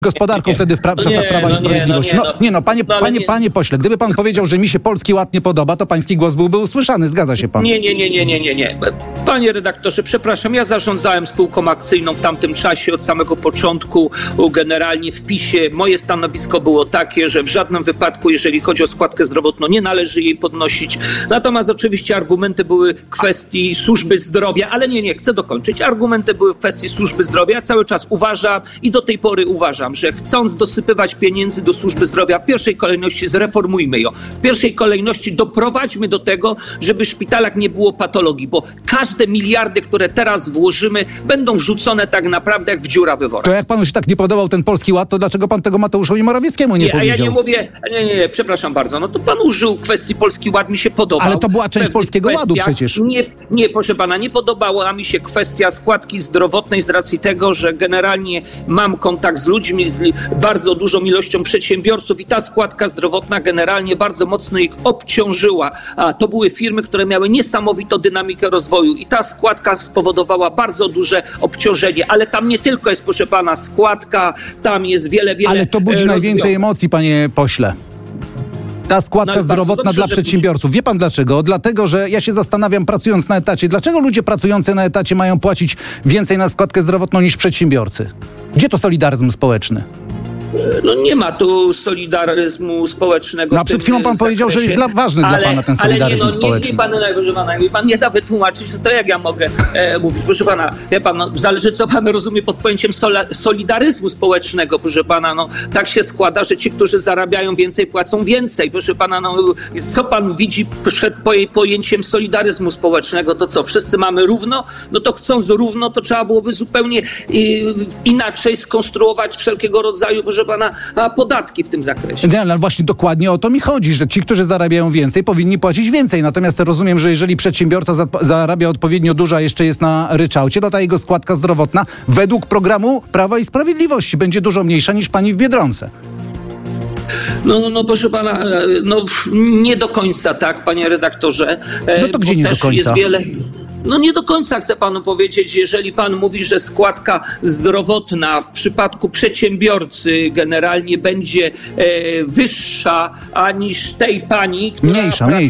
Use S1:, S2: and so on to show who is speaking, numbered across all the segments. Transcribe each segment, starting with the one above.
S1: gospodarką wtedy w czasach Prawa i Sprawiedliwości. Panie pośle, gdyby pan powiedział, że mi się Polski Ład nie podoba, to pański głos byłby usłyszany. Zgadza się pan?
S2: Nie. Panie redaktorze, przepraszam, ja zarządzałem spółką akcyjną w tamtym czasie od samego początku, generalnie w PiS-ie. Moje stanowisko było takie, że w żadnym wypadku, jeżeli chodzi o składkę zdrowotną, nie należy jej podnosić. Natomiast oczywiście argumenty były kwestii służby zdrowia, ale nie, chcę dokończyć. Argumenty były kwestii służby zdrowia. Ja cały czas uważam i do tej pory uważam, że chcąc dosypywać pieniędzy do służby zdrowia, w pierwszej kolejności zreformujmy ją. W pierwszej kolejności doprowadźmy do tego, żeby w szpitalach nie było patologii, bo każde miliardy, które teraz włożymy, będą wrzucone tak naprawdę jak w dziurawy worek.
S1: To jak panu się tak nie podobał ten Polski Ład, to dlaczego pan tego Mateuszowi Morawieckiemu nie powiedział?
S2: A ja nie mówię, nie, przepraszam bardzo, no to pan użył kwestii Polski Ład, mi się podobał.
S1: Ale to była część Polskiego Ładu przecież.
S2: Nie, proszę pana, nie podobała mi się kwestia składki zdrowotnej z racji tego, że generalnie mam kontakt z ludźmi, z bardzo dużą ilością przedsiębiorców i ta składka zdrowotna generalnie bardzo mocno ich obciążyła. A to były firmy, które miały niesamowitą dynamikę rozwoju i ta składka spowodowała bardzo duże obciążenie. Ale tam nie tylko jest, proszę pana, składka, tam jest wiele
S1: Ale to budzi najwięcej emocji, panie pośle. Ta składka zdrowotna dla przedsiębiorców. Wie pan dlaczego? Dlatego, że ja się zastanawiam, pracując na etacie, dlaczego ludzie pracujący na etacie mają płacić więcej na składkę zdrowotną niż przedsiębiorcy? Gdzie to solidaryzm społeczny?
S2: No nie ma tu solidaryzmu społecznego.
S1: No a przed chwilą pan powiedział, że jest ważny dla pana ten solidaryzm społeczny.
S2: Pan nie da wytłumaczyć, to jak ja mogę mówić? Proszę pana, wie pan, zależy co pan rozumie pod pojęciem solidaryzmu społecznego, proszę pana, tak się składa, że ci, którzy zarabiają więcej, płacą więcej. Proszę pana, co pan widzi przed pojęciem solidaryzmu społecznego? To co, wszyscy mamy równo? No to chcąc równo, to trzeba byłoby zupełnie inaczej skonstruować wszelkiego rodzaju, proszę pana, podatki w tym zakresie.
S1: Nie, ale właśnie dokładnie o to mi chodzi, że ci, którzy zarabiają więcej, powinni płacić więcej. Natomiast rozumiem, że jeżeli przedsiębiorca zarabia odpowiednio dużo, a jeszcze jest na ryczałcie, to ta jego składka zdrowotna według programu Prawa i Sprawiedliwości będzie dużo mniejsza niż pani w Biedronce.
S2: No proszę pana, nie do końca tak, panie redaktorze.
S1: No to gdzie nie do końca?
S2: Jest wiele... No nie do końca chcę panu powiedzieć, jeżeli pan mówi, że składka zdrowotna w przypadku przedsiębiorcy generalnie będzie wyższa niż tej pani, która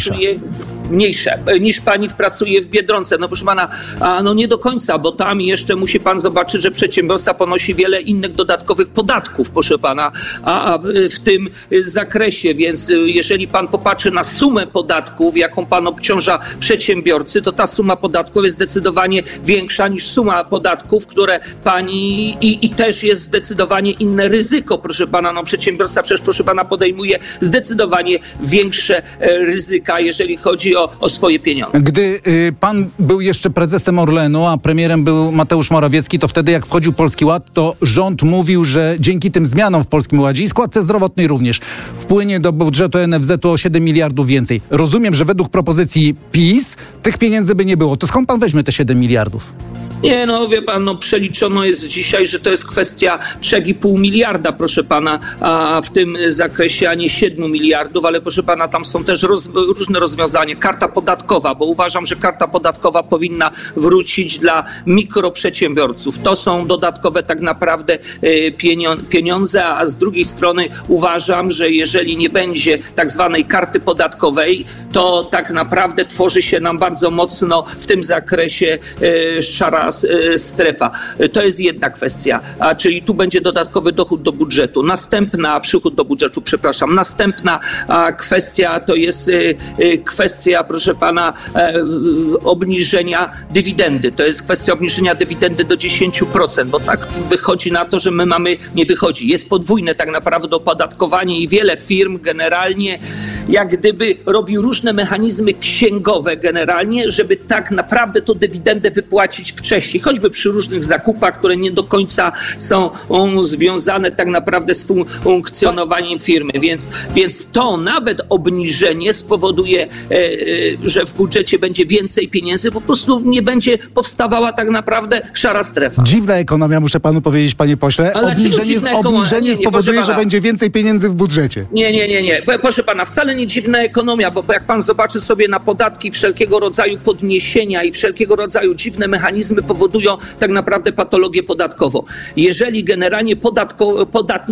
S2: mniejsza niż pani pracuje w Biedronce. No proszę pana, nie do końca, bo tam jeszcze musi pan zobaczyć, że przedsiębiorca ponosi wiele innych dodatkowych podatków, proszę pana, w tym zakresie, więc jeżeli pan popatrzy na sumę podatków, jaką pan obciąża przedsiębiorcy, to ta suma podatków jest zdecydowanie większa niż suma podatków, które pani i też jest zdecydowanie inne ryzyko, proszę pana. Przedsiębiorca przecież, proszę pana, podejmuje zdecydowanie większe ryzyka, jeżeli chodzi o swoje pieniądze.
S1: Gdy pan był jeszcze prezesem Orlenu, a premierem był Mateusz Morawiecki, to wtedy jak wchodził Polski Ład, to rząd mówił, że dzięki tym zmianom w Polskim Ładzie i składce zdrowotnej również wpłynie do budżetu NFZ-u o 7 miliardów więcej. Rozumiem, że według propozycji PiS tych pieniędzy by nie było. To skąd pan weźmie te 7 miliardów?
S2: Nie, wie pan, przeliczono jest dzisiaj, że to jest kwestia 3,5 miliarda, proszę pana, a w tym zakresie, a nie 7 miliardów, ale proszę pana, tam są też różne rozwiązania. Karta podatkowa, bo uważam, że karta podatkowa powinna wrócić dla mikroprzedsiębiorców. To są dodatkowe tak naprawdę pieniądze, a z drugiej strony uważam, że jeżeli nie będzie tak zwanej karty podatkowej, to tak naprawdę tworzy się nam bardzo mocno w tym zakresie szara strefa. To jest jedna kwestia, czyli tu będzie dodatkowy dochód do budżetu. Przychód do budżetu, przepraszam. Następna kwestia to jest kwestia, proszę pana, obniżenia dywidendy. To jest kwestia obniżenia dywidendy do 10%, bo tak wychodzi na to, że jest podwójne tak naprawdę opodatkowanie i wiele firm generalnie jak gdyby robi różne mechanizmy księgowe generalnie, żeby tak naprawdę tą dywidendę wypłacić wcześniej. Choćby przy różnych zakupach, które nie do końca są związane tak naprawdę z funkcjonowaniem firmy. Więc to nawet obniżenie spowoduje, że w budżecie będzie więcej pieniędzy, po prostu nie będzie powstawała tak naprawdę szara strefa.
S1: Dziwna ekonomia, muszę panu powiedzieć, panie pośle. Obniżenie spowoduje, że będzie więcej pieniędzy w budżecie.
S2: Nie. Proszę pana, wcale wcale nie dziwna ekonomia, bo jak pan zobaczy sobie na podatki, wszelkiego rodzaju podniesienia i wszelkiego rodzaju dziwne mechanizmy powodują tak naprawdę patologię podatkową. Jeżeli generalnie podatnik